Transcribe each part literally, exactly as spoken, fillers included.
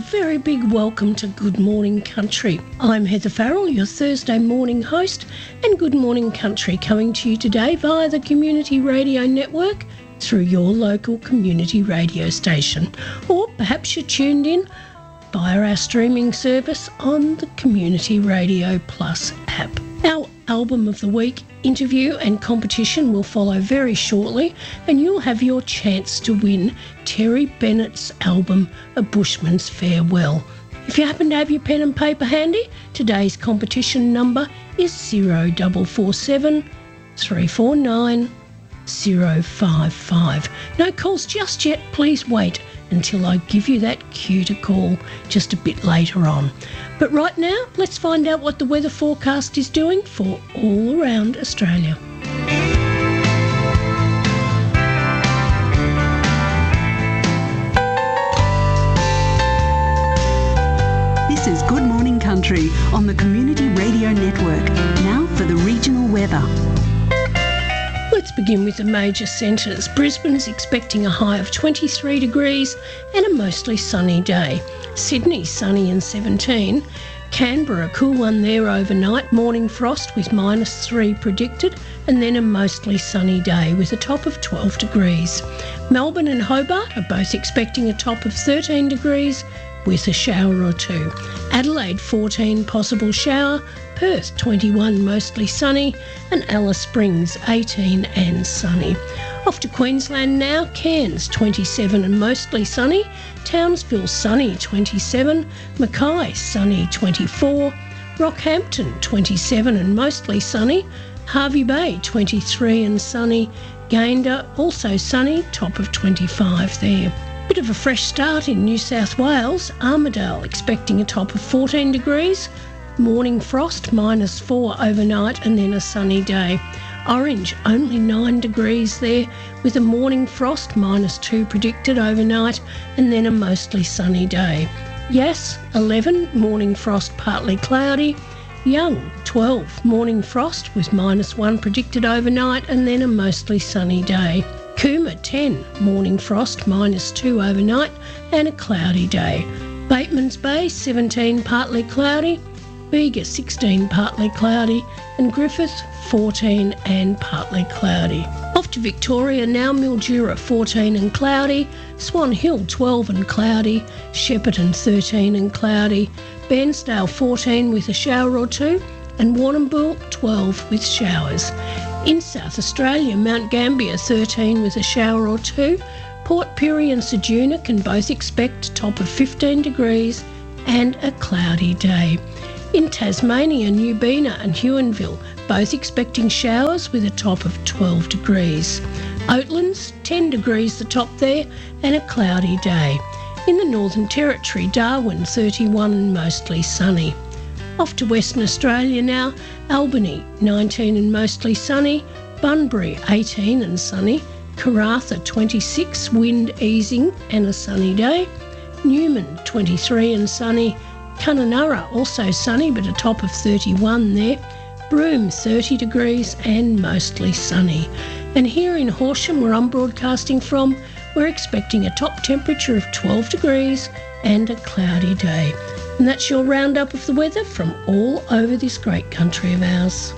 very big welcome to Good Morning Country. I'm Heather Farrell, your Thursday morning host, and Good Morning Country coming to you today via the Community Radio Network through your local community radio station. Or perhaps you're tuned in via our streaming service on the Community Radio Plus app. Our Album of the Week interview and competition will follow very shortly, and you'll have your chance to win Terry Bennett's album, A Bushman's Farewell. If you happen to have your pen and paper handy, today's competition number is zero four four seven, three four nine, zero five five. No calls just yet, please wait until I give you that cue to call just a bit later on. But right now, let's find out what the weather forecast is doing for all around Australia. This is Good Morning Country on the Community Radio Network. Now for the regional weather. Let's begin with the major centres. Brisbane's expecting a high of twenty-three degrees and a mostly sunny day. Sydney, sunny and seventeen. Canberra, cool one there overnight. Morning frost with minus three predicted, and then a mostly sunny day with a top of twelve degrees. Melbourne and Hobart are both expecting a top of thirteen degrees with a shower or two. Adelaide, fourteen, possible shower. Perth, twenty-one, mostly sunny, and Alice Springs, eighteen and sunny. Off to Queensland now. Cairns, twenty-seven and mostly sunny. Townsville, sunny, twenty-seven. Mackay, sunny, twenty-four. Rockhampton, twenty-seven and mostly sunny. Hervey Bay, twenty-three and sunny. Gayndah, also sunny, top of twenty-five there. Bit of a fresh start in New South Wales. Armidale expecting a top of fourteen degrees. Morning frost, minus four overnight, and then a sunny day. Orange, only nine degrees there, with a morning frost, minus two predicted overnight, and then a mostly sunny day. Yass, eleven, morning frost, partly cloudy. Young, twelve, morning frost with minus one predicted overnight, and then a mostly sunny day. Cooma, ten, morning frost, minus two overnight, and a cloudy day. Batemans Bay, seventeen, partly cloudy. Bega, sixteen, partly cloudy, and Griffith, fourteen and partly cloudy. Off to Victoria now. Mildura, fourteen and cloudy. Swan Hill, twelve and cloudy. Shepparton, thirteen and cloudy. Bairnsdale, fourteen with a shower or two, and Warrnambool, twelve with showers. In South Australia, Mount Gambier, thirteen with a shower or two. Port Pirie and Ceduna can both expect a top of fifteen degrees and a cloudy day. In Tasmania, Newbina and Huonville both expecting showers with a top of twelve degrees. Oatlands, ten degrees the top there, and a cloudy day. In the Northern Territory, Darwin, thirty-one and mostly sunny. Off to Western Australia now. Albany, nineteen and mostly sunny. Bunbury, eighteen and sunny. Karratha, twenty-six, wind easing and a sunny day. Newman, twenty-three and sunny. Kununurra, also sunny but a top of thirty-one there. Broome, thirty degrees and mostly sunny. And here in Horsham, where I'm broadcasting from, we're expecting a top temperature of twelve degrees and a cloudy day. And that's your roundup of the weather from all over this great country of ours.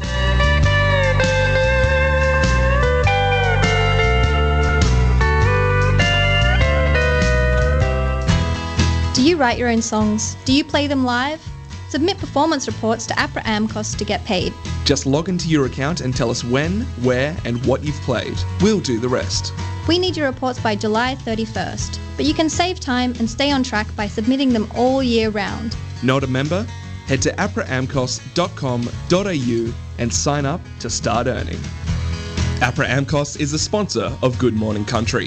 Do you write your own songs? Do you play them live? Submit performance reports to APRA AMCOS to get paid. Just log into your account and tell us when, where and what you've played. We'll do the rest. We need your reports by July thirty-first, but you can save time and stay on track by submitting them all year round. Not a member? Head to apra amcos dot com dot a u and sign up to start earning. APRA AMCOS is a sponsor of Good Morning Country.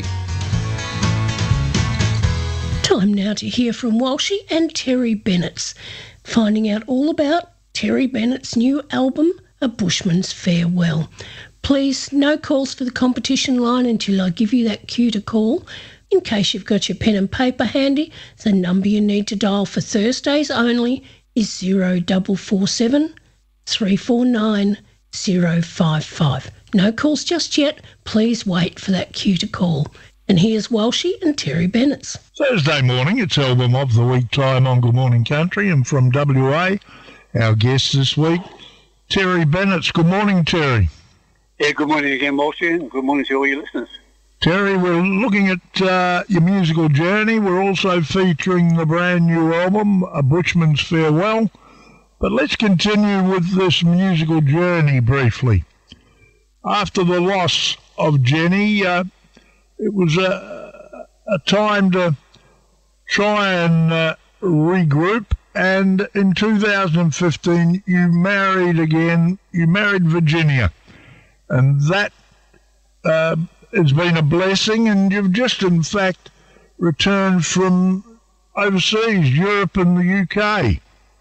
Time now to hear from Walshy and Terry Bennett's, finding out all about Terry Bennett's new album, A Bushman's Farewell. Please, no calls for the competition line until I give you that cue to call. In case you've got your pen and paper handy, the number you need to dial for Thursdays only is zero four four seven, three four nine, zero five five. No calls just yet. Please wait for that cue to call. And here's Walshy and Terry Bennett. Thursday morning, it's Album of the Week time on Good Morning Country, and from W A, our guest this week, Terry Bennett. Good morning, Terry. Yeah, good morning again, Walshy, and good morning to all your listeners. Terry, we're looking at uh, your musical journey. We're also featuring the brand new album, A Butchman's Farewell. But let's continue with this musical journey briefly. After the loss of Jenny, uh, it was a, a time to try and uh, regroup, and in two thousand fifteen you married again. You married Virginia, and that uh, has been a blessing, and you've just in fact returned from overseas, Europe and the U K.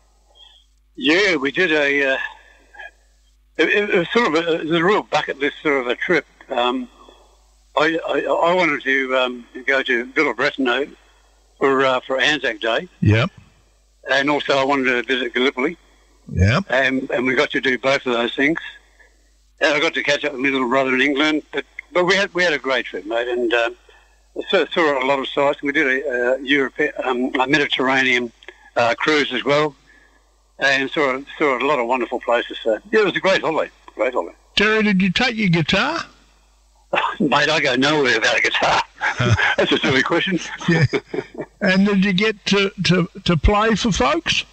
Yeah, we did a, uh, it, it was sort of a, it was a real bucket list sort of a trip. Um, I, I, I wanted to um, go to Villa for uh, for Anzac Day. Yep. And also I wanted to visit Gallipoli. Yep. And, and we got to do both of those things. And I got to catch up with my little brother in England. But but we had we had a great trip, mate, and um, saw, saw a lot of sights. We did a, a, European, um, a Mediterranean uh, cruise as well, and saw saw a lot of wonderful places. So yeah, it was a great holiday. Great holiday. Terry, did you take your guitar? Mate, I go nowhere without a guitar. That's a silly question. Yeah. And did you get to, to, to play for folks?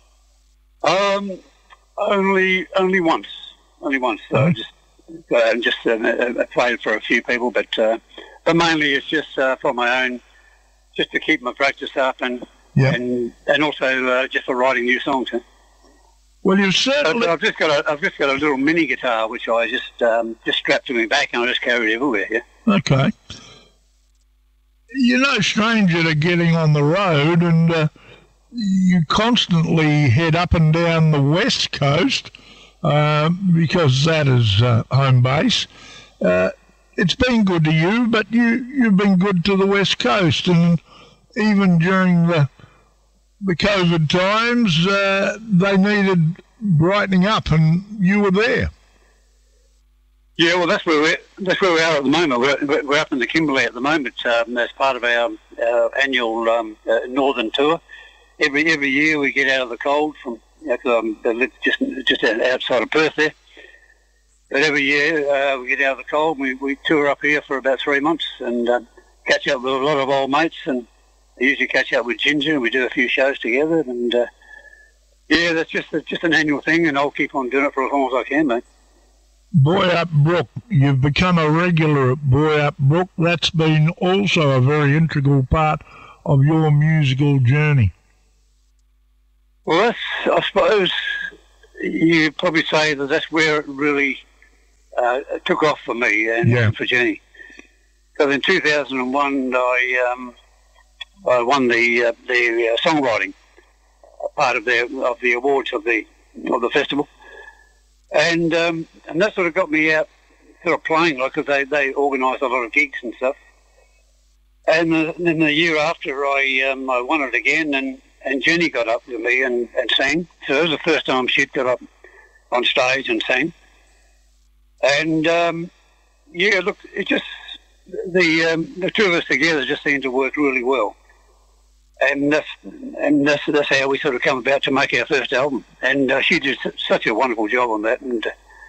Um, only only once. Only once. So Mm-hmm. I just uh, just uh, uh, played for a few people, but uh, but mainly it's just uh, for my own, just to keep my practice up, and Yep. and and also uh, just for writing new songs. Huh? Well, you've But certainly... I've just got a I've just got a little mini guitar which I just um, just strapped to my back, and I just carry it everywhere. Yeah. Okay. You're no stranger to getting on the road, and uh, you constantly head up and down the West Coast uh, because that is uh, home base. Uh, it's been good to you, but you, you've been good to the West Coast, and even during the the COVID times, uh, they needed brightening up, and you were there. Yeah, well, that's where we're that's where we are at the moment. We're, we're up in the Kimberley at the moment um, as part of our, our annual um, uh, northern tour. Every every year we get out of the cold from you know, um, just just outside of Perth there. But every year uh, we get out of the cold. And we we tour up here for about three months and uh, catch up with a lot of old mates, and I usually catch up with Ginger, and we do a few shows together. And uh, yeah, that's just that's just an annual thing, and I'll keep on doing it for as long as I can, mate. Boyup Brook, you've become a regular at Boyup Brook. That's been also a very integral part of your musical journey. Well, that's, I suppose you'd probably say that that's where it really uh, took off for me and Yeah. for Jenny. Because in two thousand one, I um, I won the uh, the uh, songwriting part of the of the awards of the of the festival. And um, and that sort of got me out sort of playing, like, because they, they organised a lot of gigs and stuff. And uh, then the year after, I um, I won it again, and, and Jenny got up with me and, and sang. So it was the first time she'd got up on stage and sang. And um, yeah, look, it just the um, the two of us together just seemed to work really well. And that's and that's that's how we sort of come about to make our first album. And uh, she did such a wonderful job on that, and uh,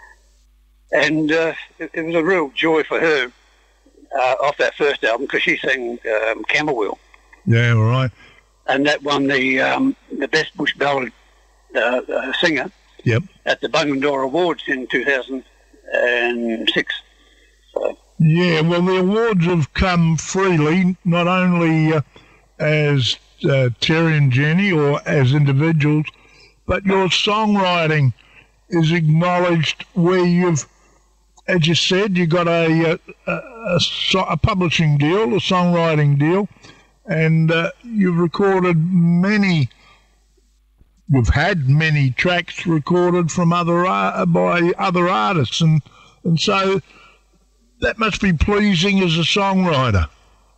and uh, it, it was a real joy for her uh, off that first album, because she sang um, Camberwell, Yeah, all right. and that won the um, the best bush ballad uh, uh, singer Yep. at the Bungendore Awards in two thousand six. So Yeah, well, the awards have come freely, not only uh, as uh, Terry and Jenny or as individuals, but your songwriting is acknowledged where you've, as you said, you got a, a, a, so- a publishing deal, a songwriting deal, and uh, you've recorded many, you've had many tracks recorded from other uh, by other artists, and, and so that must be pleasing as a songwriter.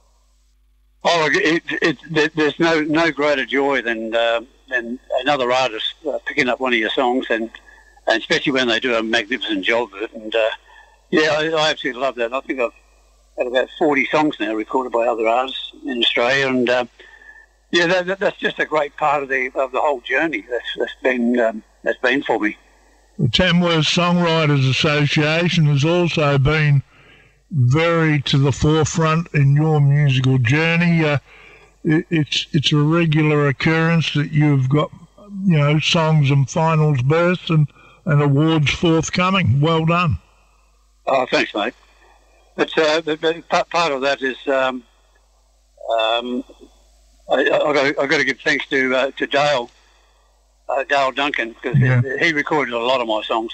Oh, it, it, it, there's no no greater joy than uh, than another artist uh, picking up one of your songs, and, and especially when they do a magnificent job of it. And uh, yeah, I, I absolutely love that. I think I've had about forty songs now recorded by other artists in Australia, and uh, yeah, that, that, that's just a great part of the of the whole journey that's, that's been um, that's been for me. The Tamworth Songwriters Association has also been very to the forefront in your musical journey. Uh, it, it's it's a regular occurrence that you've got, you know, songs and finals bursts and, and awards forthcoming. Well done. Oh, thanks, mate. But, uh, but, but part, part of that is um, um, I, I've got to, I've got to give thanks to uh, to Dale, uh, Dale Duncan, because Yeah. he, he recorded a lot of my songs,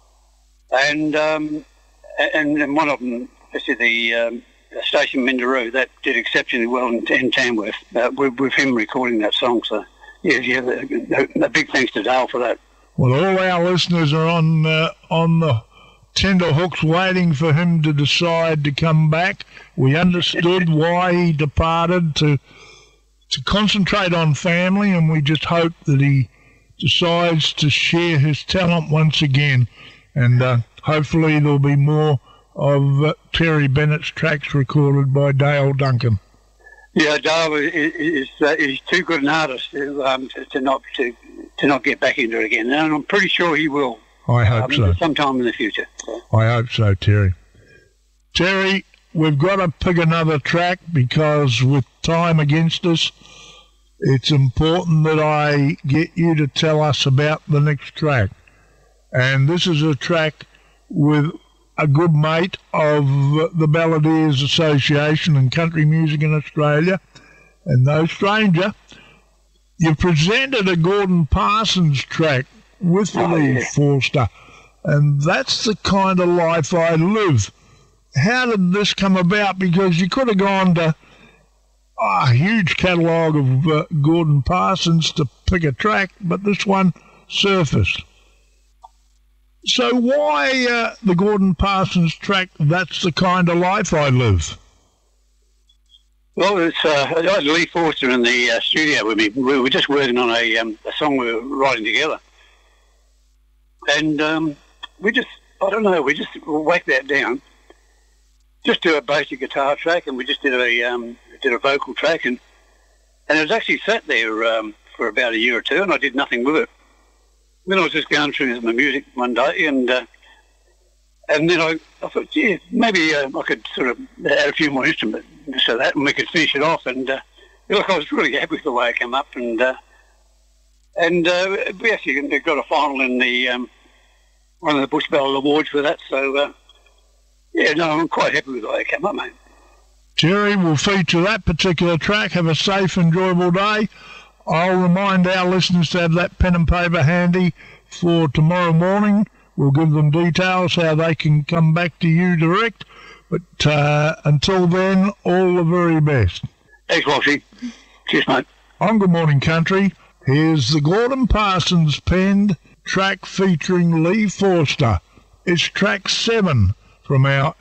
and um, and, and one of them, actually the um, Station Minderoo, that did exceptionally well in, in Tamworth uh, with, with him recording that song. So yeah, yeah, a, a big thanks to Dale for that. Well, all our listeners are on uh, on the tenterhooks waiting for him to decide to come back. We understood why he departed to to concentrate on family, and we just hope that he decides to share his talent once again. And uh, hopefully there'll be more of uh, Terry Bennett's tracks recorded by Dale Duncan. Yeah, Dale is, is, uh, is too good an artist to, um, to, to not to, to not get back into it again, and I'm pretty sure he will. I hope um, so. Sometime in the future. I hope so, Terry. Terry, we've got to pick another track because with time against us, it's important that I get you to tell us about the next track. And this is a track with a good mate of the Balladeers Association and country music in Australia, and no stranger. You presented a Gordon Parsons track with Oh, Lee yeah. Forster, and that's the kind of life I live. How did this come about? Because you could have gone to a huge catalogue of uh, Gordon Parsons to pick a track, but this one surfaced. So why uh, the Gordon Parsons track, That's the Kind of Life I Live? Well, it's, uh, I had Lee Forster in the uh, studio with me. We were just working on a, um, a song we were writing together. And um, we just, I don't know, we just whacked that down. Just do a basic guitar track, and we just did a um, did a vocal track. And, and it was actually sat there um, for about a year or two, and I did nothing with it. Then I was just going through my music one day, and uh, and then I, I thought, yeah, maybe uh, I could sort of add a few more instruments so that, and we could finish it off. And uh, look, I was really happy with the way it came up, and uh, and uh, we actually got a final in the um, one of the Bush Bell Awards for that. So uh, yeah, no, I'm quite happy with the way it came up, mate. Terry will feature that particular track. Have a safe, enjoyable day. I'll remind our listeners to have that pen and paper handy for tomorrow morning. We'll give them details how they can come back to you direct. But uh, until then, all the very best. Thanks, Walshy. Cheers, mate. On Good Morning Country, here's the Gordon Parsons penned track featuring Lee Forster. It's track seven from our